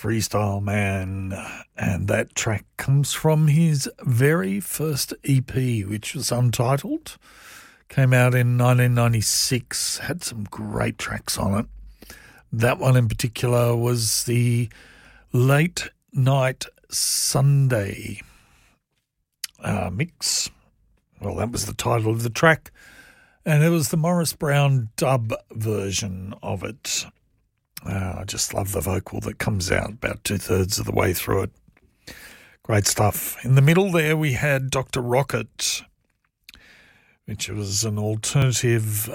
Freestyle Man, and that track comes from his very first EP, which was untitled. Came out in 1996, had some great tracks on it. That one in particular was the Late Night Sunday mix. Well, that was the title of the track, and it was the Morris Brown dub version of it. I just love the vocal that comes out about 2/3 of the way through it. Great stuff. In the middle there we had Dr. Rocket, which was an alternative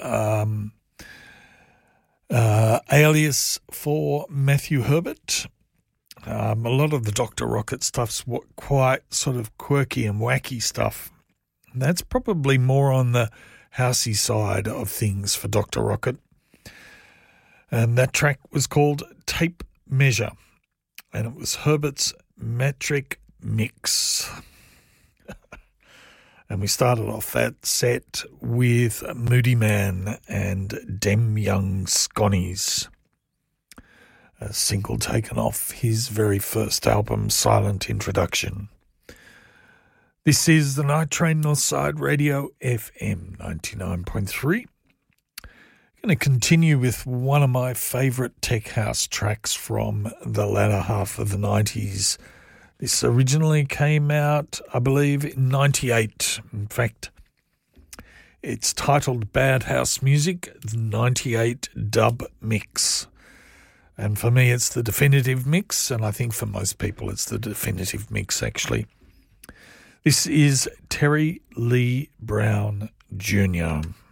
alias for Matthew Herbert. A lot of the Dr. Rocket stuff's quite sort of quirky and wacky stuff. And that's probably more on the housey side of things for Dr. Rocket. And that track was called Tape Measure, and it was Herbert's Metric Mix. And we started off that set with Moody Man and Dem Young Sconies, a single taken off his very first album, Silent Introduction. This is the Night Train Northside Radio FM 99.3. Going to continue with one of my favourite tech house tracks from the latter half of the 90s. This originally came out, I believe, in 98. In fact, it's titled Bad House Music, the 98 Dub Mix. And for me, it's the definitive mix, and I think for most people it's the definitive mix, actually. This is Terry Lee Brown Jr.